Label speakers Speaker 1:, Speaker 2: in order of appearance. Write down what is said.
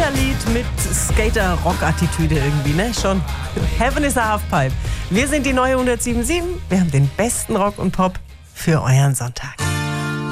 Speaker 1: Skaterlied mit Skater-Rock-Attitüde irgendwie, ne? Schon. Heaven is a Halfpipe. Wir sind die neue 107.7. Wir haben den besten Rock und Pop für euren Sonntag.